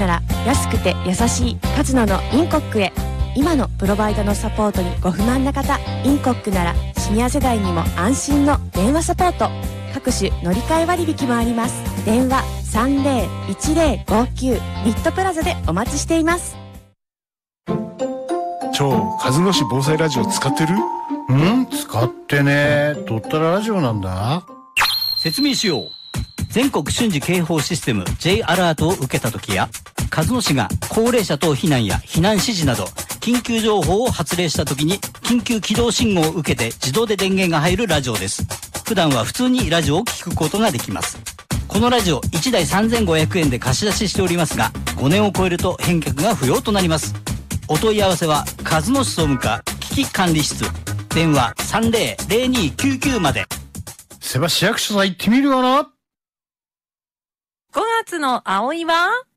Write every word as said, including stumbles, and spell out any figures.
ら安くて優しいカズノのインコックへ。今のプロバイドのサポートにご不満な方、インコックならシニア世代にも安心の電話サポート。各種乗り換え割引もあります。電話 さんぜろいちぜろごきゅう ミッドプラザでお待ちしています。 超和野市防災ラジオ使ってる？ ん使ってね。どったらラジオなんだ？ 説明しよう。全国瞬時警報システム J アラートを受けた時や、和野市が高齢者等避難や避難指示など緊急情報を発令した時に緊急起動信号を受けて自動で電源が入るラジオです。普段は普通にラジオを聞くことができます。このラジオいちだいさんぜんごひゃくえんで貸し出ししておりますが、ごねんを超えると返却が不要となります。お問い合わせは和野市総務課危機管理室、電話 さんぜろぜろにきゅうきゅう まで。 せば市役所さ行ってみるわな。 ごがつの葵は